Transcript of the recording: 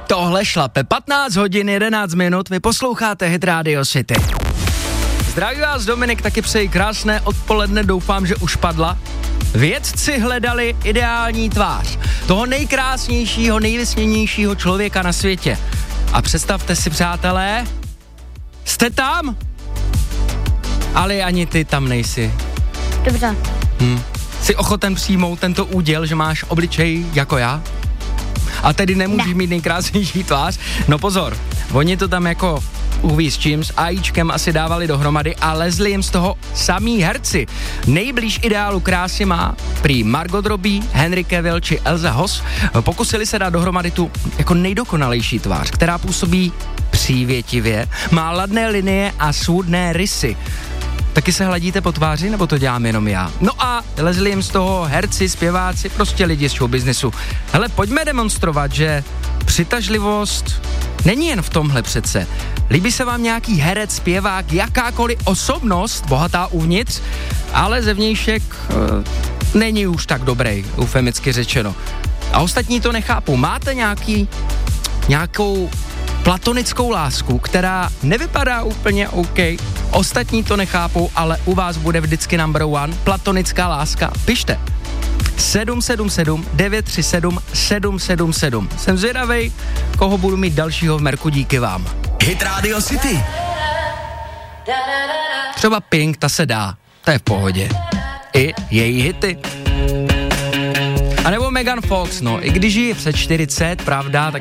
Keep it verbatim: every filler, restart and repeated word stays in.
Tohle šlape. patnáct hodin, jedenáct minut, vy posloucháte Hit Radio City. Zdraví vás Dominik, taky přeji krásné odpoledne, doufám, že už padla. Vědci hledali ideální tvář toho nejkrásnějšího, nejvysněnějšího člověka na světě. A představte si, přátelé, jste tam? Ale ani ty tam nejsi. Dobře. Hm. Jsi ochoten přijmout tento úděl, že máš obličej jako já? A tedy nemůžeš ne. mít nejkrásnější tvář? No pozor, oni to tam jako uví s čím, s AIčkem asi dávali dohromady a lezli jim z toho samý herci. Nejblíž ideálu krásy má prý Margot Robbie, Henry Cavill či Elsa Hoss. Pokusili se dát dohromady tu jako nejdokonalejší tvář, která působí přívětivě, má ladné linie a svůdné rysy. Taky se hladíte po tváři, nebo to dělám jenom já? No a lezli jim z toho herci, zpěváci, prostě lidi z showbiznesu. Hele, pojďme demonstrovat, že přitažlivost není jen v tomhle přece. Líbí se vám nějaký herec, zpěvák, jakákoliv osobnost, bohatá uvnitř, ale zevnějšek e, není už tak dobrý, eufemicky řečeno. A ostatní to nechápou. Máte nějaký, nějakou platonickou lásku, která nevypadá úplně OK. Ostatní to nechápou, ale u vás bude vždycky number one. Platonická láska. Pište. sedm sedm sedm devět tři sedm sedm sedm sedm. Jsem zvědavej, koho budu mít dalšího v merku díky vám. Hit Radio City. Třeba Pink, ta se dá. To je v pohodě. I její hity. A nebo Megan Fox, no, i když jí je před čtyřicet, pravda, tak